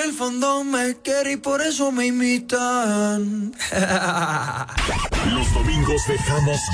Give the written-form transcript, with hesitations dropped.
el fondo me quiere y por eso me imitan. Los domingos dejamos